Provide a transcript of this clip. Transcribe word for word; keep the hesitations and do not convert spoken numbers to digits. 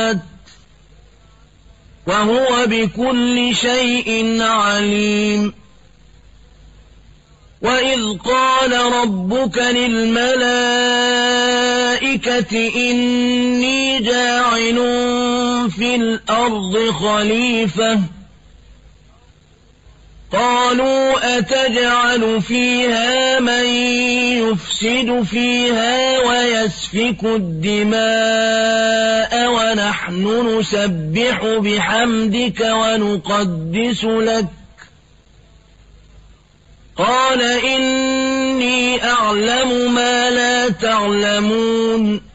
وهو بكل شيء عليم. وإذ قال ربك للملائكة إني جاعل في الأرض خليفة قالوا أتجعل فيها من يفسد فيها ويسفك الدماء ونحن نسبح بحمدك ونقدس لك قال إني أعلم ما لا تعلمون